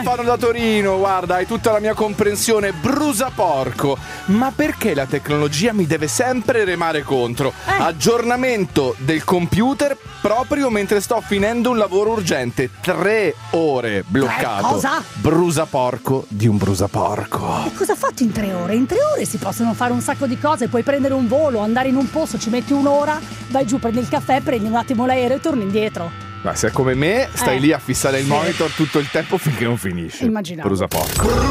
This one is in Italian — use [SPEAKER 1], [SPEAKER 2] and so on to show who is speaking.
[SPEAKER 1] Stefano da Torino, guarda, hai tutta la mia comprensione, brusaporco. Ma perché la tecnologia mi deve sempre remare contro? Aggiornamento del computer proprio mentre sto finendo un lavoro urgente. 3 ore bloccato.
[SPEAKER 2] Cosa?
[SPEAKER 1] Brusaporco di un brusaporco.
[SPEAKER 2] E cosa ha fatto in 3 ore? In 3 ore si possono fare un sacco di cose. Puoi prendere un volo, andare in un posto, ci metti un'ora, vai giù, prendi il caffè, prendi un attimo l'aereo e torni indietro.
[SPEAKER 1] Ma se è come me, stai lì a fissare il monitor tutto il tempo finché non finisce.
[SPEAKER 2] Immaginavo.
[SPEAKER 1] Brusaporco.